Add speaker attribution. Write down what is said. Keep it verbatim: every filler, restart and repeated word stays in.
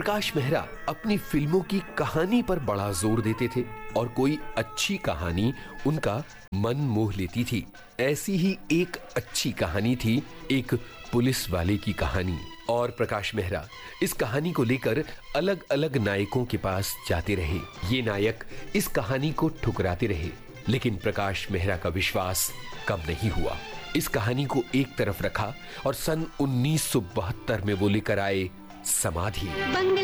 Speaker 1: प्रकाश मेहरा अपनी फिल्मों की कहानी पर बड़ा जोर देते थे और कोई अच्छी कहानी उनका मन मोह लेती थी। ऐसी ही एक अच्छी कहानी थी एक पुलिस वाले की कहानी। और प्रकाश मेहरा इस कहानी को लेकर अलग अलग नायकों के पास जाते रहे। ये नायक इस कहानी को ठुकराते रहे, लेकिन प्रकाश मेहरा का विश्वास कम नहीं हुआ। इस कहानी को एक तरफ रखा और सन उन्नीस सौ बहत्तर में वो लेकर आए समाधि।